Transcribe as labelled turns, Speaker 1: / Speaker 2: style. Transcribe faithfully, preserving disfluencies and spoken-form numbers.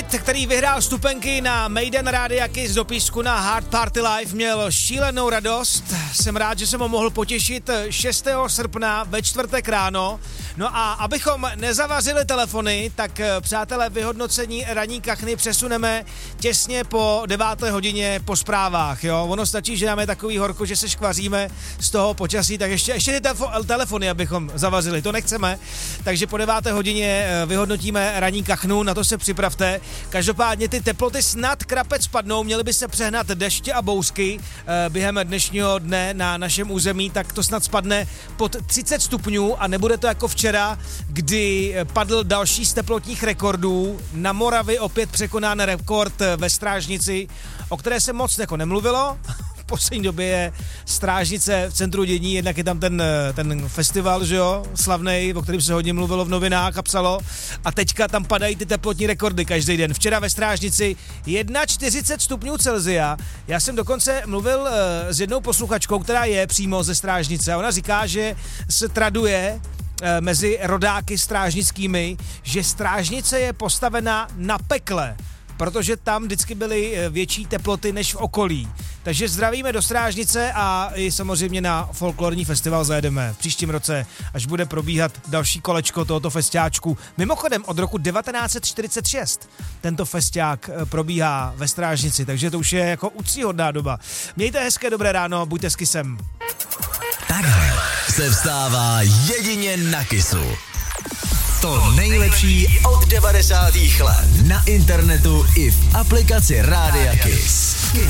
Speaker 1: který vyhrál stupenky na Maiden Rádia Kiss do Písku na Hard Party Live, měl šílenou radost. Jsem rád, že jsem ho mohl potěšit šestého srpna ve čtvrtek ráno. No a abychom nezavařili telefony, tak přátelé, vyhodnocení ranní kachny přesuneme těsně po deváté hodině po zprávách, jo. Ono stačí, že máme takový horko, že se škvaříme z toho počasí, tak ještě, ještě ty telefo- telefony, abychom zavařili, to nechceme. Takže po deváté hodině vyhodnotíme ranní kachnu, na to se připravte. Každopádně ty teploty snad krapec padnou, měly by se přehnat deště a bousky během dnešního dne na našem území, tak to snad spadne pod třicet stupňů a nebude to jako včera, kdy padl další z teplotních rekordů. Na Moravě opět překonán rekord ve Strážnici, o které se moc jako nemluvilo. V poslední době je Strážnice v centru dění, jednak je tam ten, ten festival, že jo, slavnej, o kterém se hodně mluvilo v novinách a psalo. A teďka tam padají ty teplotní rekordy každý den. Včera ve Strážnici čtyřicet jedna stupňů Celsia. Já jsem dokonce mluvil uh, s jednou posluchačkou, která je přímo ze Strážnice a ona říká, že se traduje mezi rodáky strážnickými, že Strážnice je postavena na pekle, protože tam vždycky byly větší teploty než v okolí. Takže zdravíme do Strážnice a i samozřejmě na folklorní festival zajedeme v příštím roce, až bude probíhat další kolečko tohoto festiáčku. Mimochodem od roku devatenáct set čtyřicet šest tento festiák probíhá ve Strážnici, takže to už je jako úctíhodná doba. Mějte hezké dobré ráno, buďte s Kissem.
Speaker 2: Takhle se vstává jedině na Kissu. To nejlepší od devadesátých let na internetu i v aplikaci Rádia Kiss.